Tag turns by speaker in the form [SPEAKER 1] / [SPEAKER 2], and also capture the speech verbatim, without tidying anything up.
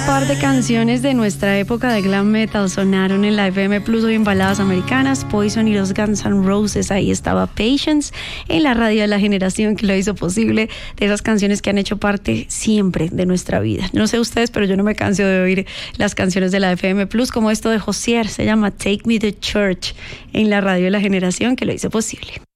[SPEAKER 1] par de canciones de nuestra época de glam metal sonaron en la F M Plus hoy en Baladas Americanas. Poison y los Guns N' Roses, ahí estaba Patience, en la radio de la generación que lo hizo posible, de esas canciones que han hecho parte siempre de nuestra vida. No sé ustedes, pero yo no me canso de oír las canciones de la F M Plus, como esto de Josier, se llama Take Me to Church, en la radio de la generación que lo hizo posible.